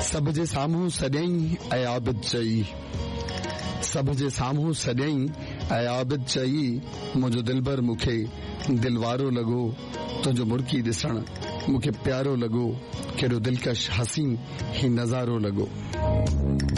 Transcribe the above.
सभ जे साम्हूं सॼई ऐं आबिद चई, सभ जे साम्हूं सॼई ऐं आबिद चई, मुंहिंजो दिलबर मूंखे दिलवारो लॻो, तुंहिंजो मुर्की ॾिसण मूंखे प्यारो लॻो, केॾो दिलकश हसी ही नज़ारो लॻो।